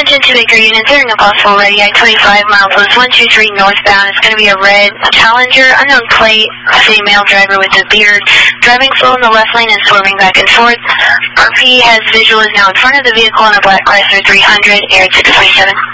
Attention to Baker units, entering Impossible ready, I-25 miles west 123 northbound. It's going to be a red Challenger, unknown plate, female driver with a beard, driving slow in the left lane and swerving back and forth. RP has visual, is now in front of the vehicle on a black Chrysler 300, air 627.